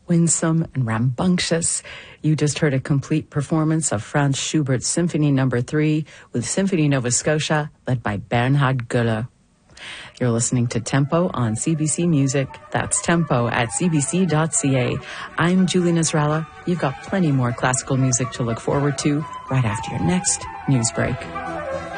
winsome and rambunctious. You just heard a complete performance of Franz Schubert's Symphony No. 3 with Symphony Nova Scotia, led by Bernhard Göller. You're listening to Tempo on CBC Music. That's Tempo at cbc.ca. I'm Julie Nasrallah. You've got plenty more classical music to look forward to right after your next news break.